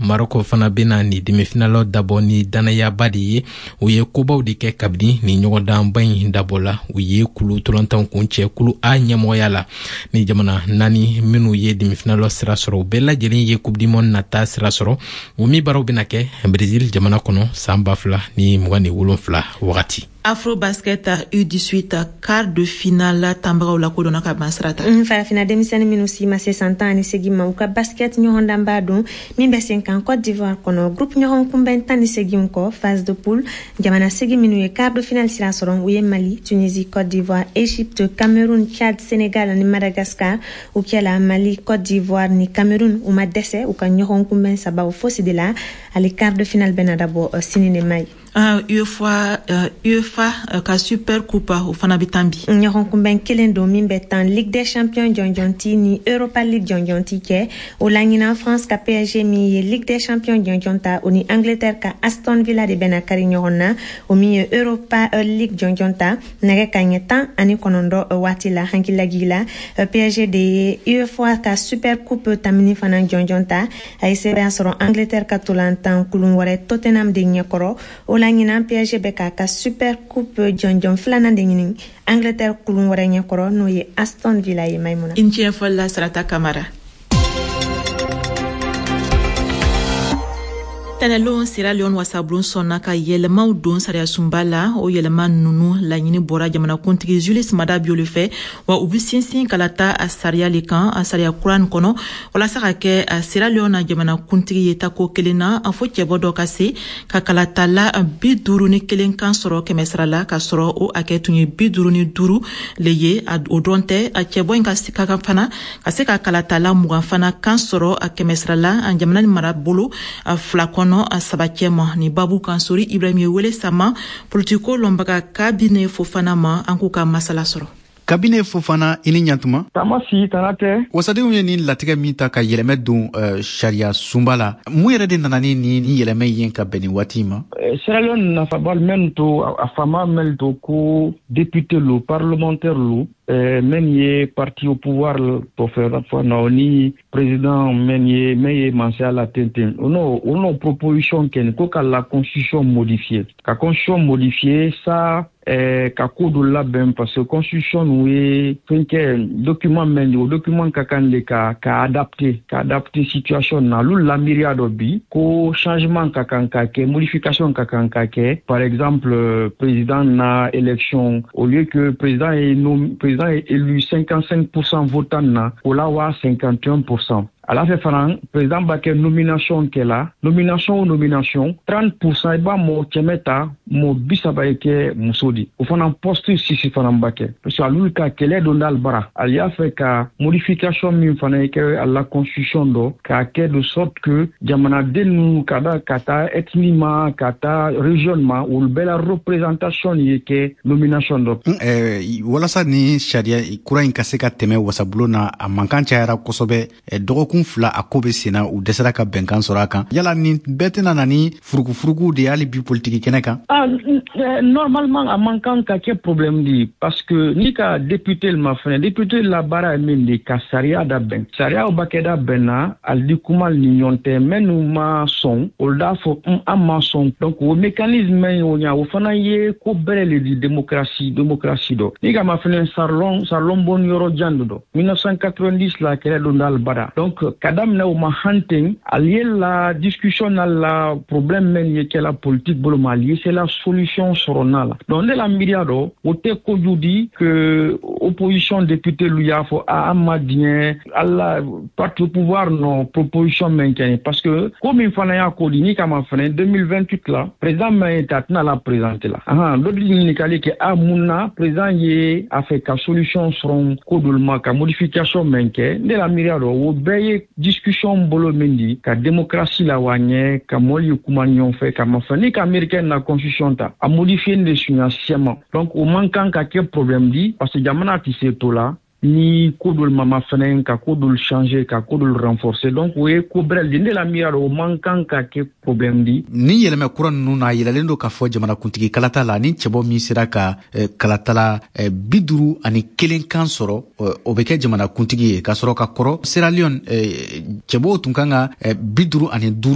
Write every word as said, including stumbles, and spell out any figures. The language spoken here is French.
Maroko fana bena ni demi-finalo dabo ni danayaba de ye u ye kobaw de kɛ kabini ni ɲɔgɔndanba in dabola u ye kulu tolantan kun cɛ kulu a ɲɛmɔgɔya la ni jamana naani minnu ye demi-finalo sira sɔrɔ u bɛɛ lajɛlen ye coupe du monde nata sira sɔrɔ u mi baaraw bena kɛ Brésil jamana kɔnɔ san ba fila ni mugan ni wolonfila wagati. Afrobasket U dix-huit quart de finale tambagaw la kodona ka bansrata. Farafina denmisɛnni minnu si ma se san tan ani segin ma u ka basket ɲɔgɔndan b'a dɔn min bɛ sen kan Côte d'Ivoire kɔnɔ groupe ɲɔgɔn kunbɛn tan ni segin kɔ phase de poule jamana segin minnu ye quart de finale sira sɔrɔ u ye Mali, Tunisie, Côte d'Ivoire, Égypte, Cameroun, Tchad, Sénégal ani Madagascar u kɛla Mali, Côte d'Ivoire ni Cameroun u ma dɛsɛ u ka ɲɔgɔn kunbɛn sababu fosi de la ale quart de finale bɛna dabɔ sini ni mai. Uh, UEFA, uh, UEFA uh, ka super coupe o fana bitambi. Ɲɔgɔn kunbɛn kelen don min bɛ tan Ligue des Champions jɔnjɔnti ni Europa League jɔnjɔnti kɛ o la ɲinan France ka P S G min ye Ligue des Champions jɔnjɔn ta o ni Angleterre ka Aston Villa de bɛna kari ɲɔgɔn na o min ye Europa League jɔnjɔn ta nɛgɛ kaɲɛ tan ani kɔnɔntɔn waati la hankilagi la P S G de ye UEFA ka super coupe tamini fana jɔnjɔn ta a ye sɛbɛn sɔrɔ Angleterre ka tolantan kulun wɛrɛ Tottenham de ɲɛkɔrɔ o la ɲinan P S G bɛ k'a ka super coupe jɔnjɔn filanan de ɲini Angleterre kulun wɛrɛ ɲɛkɔrɔ n'o ye Aston Villa ye Maimuna. I ni tiɲɛ fɔlila Sarata Kamara. Tanelon Sierra Leone wasablon sonna ka yɛlɛmaw don sariya sunba la o yɛlɛma nunu laɲini bɔra jamanakuntigi Julius Maada Bio le fɛ wa u bi sinsin kalata a sariya le kan a sariya kuran kɔnɔ walasa ka kɛ a Sierra Leone jamanakuntigi ye tako kelen na a fɔ cɛbɔ dɔ ka se ka kalata la bi duuru ni kelen kan sɔrɔ kɛmɛ sara la ka sɔrɔ o hakɛ tun ye bi duuru ni duuru le ye o dɔn tɛ a cɛbɔ in ka se ka fana ka se ka kalata la mugan fana kan sɔrɔ a kɛmɛ sara la a jamana ni mara bolo a fila kɔnɔ a sabacɛma ni babu kan sori Ibrahim ye wele sama politiko lɔnbaga kabine Fofana ma an k'u ka masala sɔrɔ. Kabine Fofana i ni ɲantuma. Tama si tana tɛ. Wasadenw ye ni latigɛ min ta ka yɛlɛmɛ don uh, sariya sunba la mun yɛrɛ de nana ni ni yɛlɛmɛ ye ka bɛn ni waati ma. Sierra Leone nafabal men to a fama mel to ko député lo parlementaire lo Euh, men ye parti au pouvoir pour faire na ni président men ye men ye mansa la tenten ono ono proposition ken ko ka la constitution modifiée ka constitution modifiée ça eh, ka code la ben parce que constitution nous est fait document men o document ka kan le ka ka adapter ka adapter situation na lu la myriade bi ko changement ka kan ka ke modification ka kan ka ke par exemple euh, président na élection au lieu que président est nommé président est élu cinquante-cinq pour cent votant na ola wa cinquante et un pour cent. À la fin, le président Baké nomination qu'elle a, nomination ou nomination, trente pour cent eba mo tchemeta mo bisabaike musodi. Au fond, en poste si si fana Baké. Parce que lui ka kele dondal bara. Il y a fait ka modification min fana ke à la constitution do ka ke de sorte que jamana denu kada kata etnima kata regionnement ou le belle représentation y ke nomination do. Eh wala sa ni sharia kura in kaseka teme wasablona a mankan chayara kosobe dogo fila a ko be sena u dɛsɛra ka bɛnkan sɔrɔ a kan yala ni bɛɛ tɛna na ni furugu-furugu de hali bi politiki kɛnɛ kan. Ah, normalement a man kan ka kɛ problème di parce que ni ka député ma fɛnɛ député la baara ye min de ka sariya da bɛn sariya ba kɛ da bɛn na ali di kuma ni ɲɔgɔn tɛ minnu ma sɔn olu d'a fɔ an ma sɔn donc o mécanisme ye o ɲa o fana ye ko bɛrɛ le di démocratie démocratie dɔ ni ka ma fɛnɛ sarlon sarlon bon yɔrɔ jan dɔ mille neuf cent quatre-vingt-dix la kɛlɛ don dal bara donc kadam na uma hunting allié la discussion na la problème men ye que la politique bolo mali c'est la solution soronala donc la miriado o te ko judi que opposition député lui a fo a amadien alla parti au pouvoir non proposition men ken parce que comme il fallait ya ko ni kama fane deux mille vingt-huit là président men tatna la présenter là ah l'autre ni kali que amuna président ye a fait ka solution soron ko dolma ka modification men ken de la miriado o beye discussion bolo mendi ka démocratie la wanye ka moli kuma nyon fait ka mafani ka américaine na constitution ta a modifier les signasiement donc au manquant ka ke problème di parce que jamana ti se to la ni kodol mama fenen ka kodol changer ka kodol renforcer donc we ko brel de la miraro au manquant ka ke problème di ni yeleme kuran nuna yelalen do ka fo jamana kuntigi kalata la ni chebo mi sira ka eh, kalata la eh, biduru ani kelen kan soro eh, obeke jamana kuntigi ka soro ka koro Sierra Leone eh, chebo tunkanga eh, biduru ani duru